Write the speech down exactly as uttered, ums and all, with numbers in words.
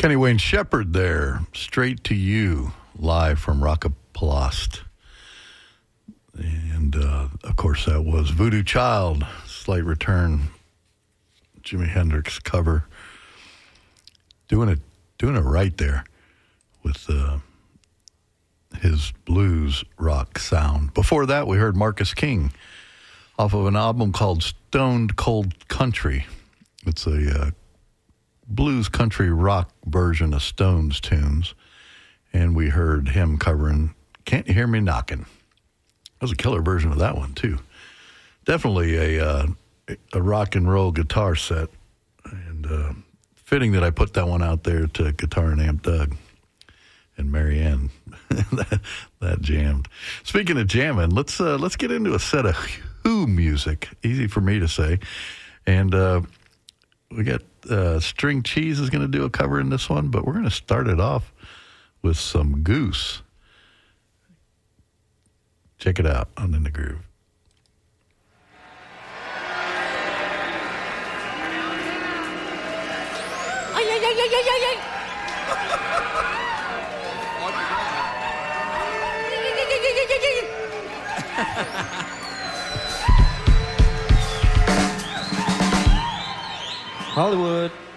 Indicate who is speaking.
Speaker 1: Kenny Wayne Shepherd there, Straight to You, live from Rockapalooza. And, uh, of course, that was Voodoo Child, Slight Return, Jimi Hendrix cover. Doing it, doing it right there with uh, his blues rock sound. Before that, we heard Marcus King off of an album called Stoned Cold Country. It's a uh, blues country rock version of Stones tunes. And we heard him covering Can't You Hear Me Knocking. That was a killer version of that one, too. Definitely a uh, a rock and roll guitar set. And uh, fitting that I put that one out there to Guitar and Amp Doug and Marianne. that, that jammed. Speaking of jamming, let's uh, let's get into a set of Who music. Easy for me to say. And uh, we got uh, String Cheese is going to do a cover in this one, but we're going to start it off with some Goose. Check it out on In the Groove.
Speaker 2: Ay, ay, ay, ay, ay, ay, ay.
Speaker 3: Hollywood.